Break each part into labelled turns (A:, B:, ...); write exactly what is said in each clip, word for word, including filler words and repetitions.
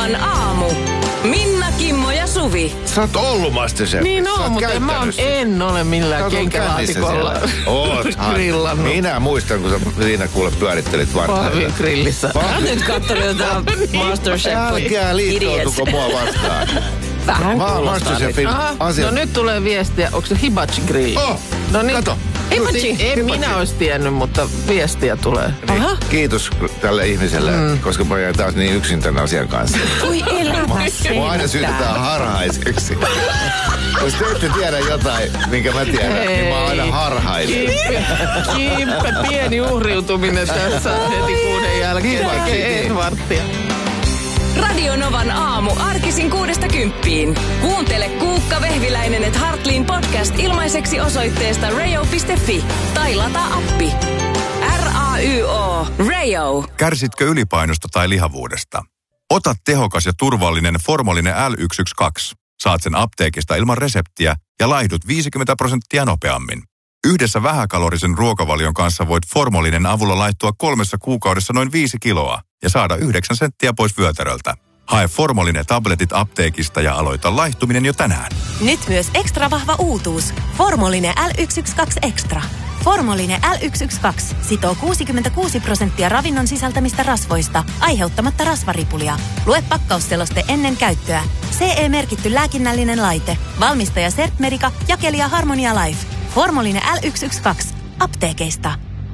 A: Novan aamu. Minna, Kimmo ja Suvi.
B: Sä oot ollut MasterChef.
C: Niin on, mutta en, mä on, en ole millään kenkälaatikolla grillannut.
B: Minä muistan, kun sä siinä kuule pyörittelit vartaleita.
C: Pahvin grillissä.
A: Mä nyt katsoin jotain MasterChef.
B: Älkää liittoutuko mua vastaan.
A: Vähän
B: Mä oon MasterChefin asia.
C: No nyt tulee viestiä, onko se hibachi grill?
B: Oh,
C: no niin.
B: Kato.
C: Hibachi. En hibachi. Minä olisi tiennyt, mutta viestiä tulee.
B: Niin, kiitos tälle ihmiselle, mm. koska mä jäin taas niin yksin tämän asian kanssa.
A: Kui elämä
B: Mua aina syytetään harhaiseksi. Jos te ette tiedä jotain, minkä mä tiedän, Hei. niin mä oon aina harhainen.
C: Kimppe, pieni uhriutuminen tässä heti kuuden jälkeen. Tekee varttia.
A: Radio Novan aamu arkisin kuudesta kymppiin. Kuuntele Kuukka Vehviläinen et Hartliin podcast ilmaiseksi osoitteesta rayo piste fi tai lataa appi. R A Y O. Rayo.
D: Kärsitkö ylipainosta tai lihavuudesta? Ota tehokas ja turvallinen Formolinen L yksi yksi kaksi. Saat sen apteekista ilman reseptiä ja laihdut viisikymmentä prosenttia nopeammin. Yhdessä vähäkalorisen ruokavalion kanssa voit Formolinen avulla laittua kolmessa kuukaudessa noin viisi kiloa ja saada yhdeksän senttiä pois vyötäröltä. Hae Formolinen tabletit apteekista ja aloita laihtuminen jo tänään.
E: Nyt myös ekstra vahva uutuus. Formolinen L yksi yksi kaksi Extra. Formolinen L yksi yksi kaksi sitoo kuusikymmentäkuusi prosenttia ravinnon sisältämistä rasvoista, aiheuttamatta rasvaripulia. Lue pakkausseloste ennen käyttöä. C E-merkitty lääkinnällinen laite. Valmistaja Sertmedica, jakelija Harmonia Life. Formolinen L yksi yksi kaksi. Apteekeista.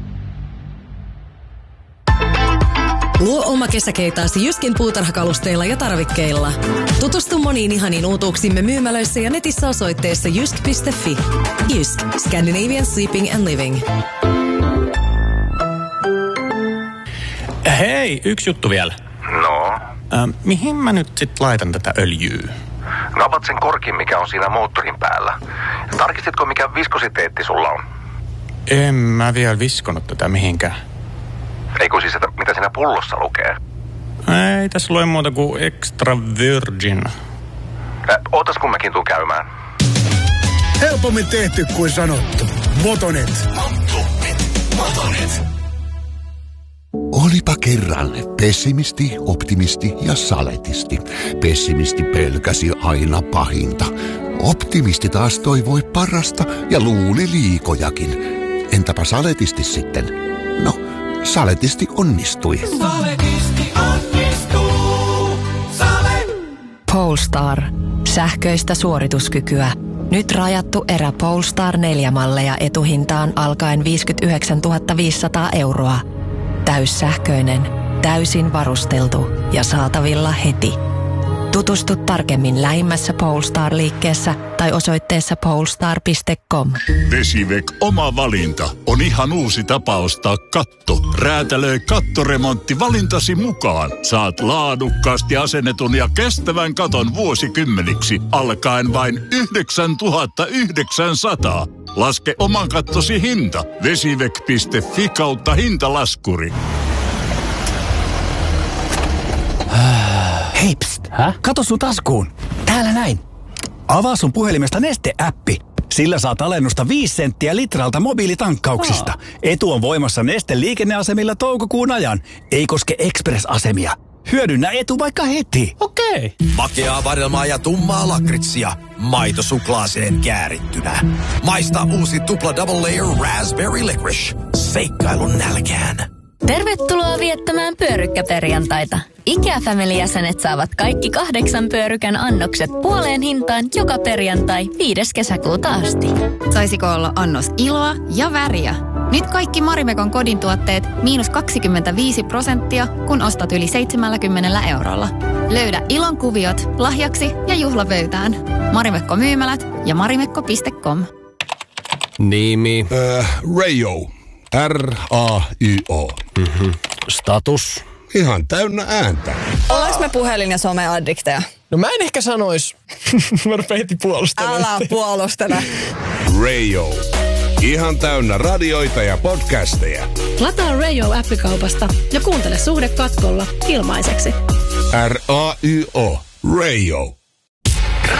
F: Luo oma kesäkeitaasi Jyskin puutarhakalusteilla ja tarvikkeilla. Tutustu moniin ihaniin uutuuksimme myymälöissä ja netissä osoitteessa jysk piste fi. Jysk. Scandinavian Sleeping and Living.
G: Hei, yksi juttu vielä.
H: No?
G: Äh, mihin mä nyt sit laitan tätä öljyä?
H: No avat sen korkin, mikä on siinä moottorin päällä. Tarkistitko, mikä viskositeetti sulla on?
G: En mä vielä viskonut tätä mihinkään.
H: Eikö siis, että mitä siinä pullossa lukee?
G: Ei tässä lue muuta kuin extra virgin.
H: Äh, ootas kun mäkin tuun käymään.
I: Helpommin tehty kuin sanottu. Motonet.
J: Motonet. Motonet. Olipa kerran pessimisti, optimisti ja saletisti. Pessimisti pelkäsi aina pahinta. Optimisti taas toivoi parasta ja luuli liikojakin. Entäpä saletisti sitten? No, saletisti onnistui.
K: Saletisti onnistuu. Sale.
L: Polestar. Sähköistä suorituskykyä. Nyt rajattu erä Polestar neljä malleja etuhintaan alkaen viisikymmentäyhdeksäntuhatta viisisataa euroa. Täyssähköinen, täysin varusteltu ja saatavilla heti. Tutustu tarkemmin lähimmässä Polestar-liikkeessä tai osoitteessa polestar piste com.
M: Vesiveq oma valinta on ihan uusi tapa ostaa katto. Räätälöi kattoremontti valintasi mukaan. Saat laadukkaasti asennetun ja kestävän katon vuosikymmeniksi alkaen vain yhdeksäntuhatta yhdeksänsataa. Laske oman kattosi hinta. Vesiveq piste fi kautta hintalaskuri.
N: Hei, pst. Hä? Kato sun taskuun. Täällä näin. Avaa sun puhelimesta Neste-äppi. Sillä saat alennusta viisi senttiä litralta mobiilitankkauksista. Oh. Etu on voimassa Neste liikenneasemilla toukokuun ajan. Ei koske Express-asemia. Hyödynnä etu vaikka heti.
G: Okei. Okay.
O: Makeaa vadelmaa ja tummaa lakritsia. Maito suklaaseen käärittynä. Maista uusi tupla double layer raspberry licorice. Seikkailun nälkään.
P: Tervetuloa viettämään pyörykkäperjantaita. IKEA-family-jäsenet saavat kaikki kahdeksan pyörykän annokset puoleen hintaan joka perjantai viides kesäkuuta asti.
Q: Saisiko olla annos iloa ja väriä? Nyt kaikki Marimekon kodin tuotteet miinus kaksikymmentäviisi prosenttia, kun ostat yli seitsemänkymmentä eurolla. Löydä ilon kuviot lahjaksi ja juhlapöytään. Marimekko myymälät ja marimekko piste com.
R: Nimi?
S: Äh, Rayo. R A Y O.
R: Mm-hmm. Status?
S: Ihan täynnä ääntä.
T: Ollaanko me puhelin- ja someaddikteja?
R: No mä en ehkä sanois. Mä rupean heti puolustelemaan.
T: Älä puolustele.
S: Rayo. Ihan täynnä radioita ja podcasteja.
U: Lataa Rayo-appikaupasta ja kuuntele Suhde katkolla ilmaiseksi.
S: R A Y O. Rayo.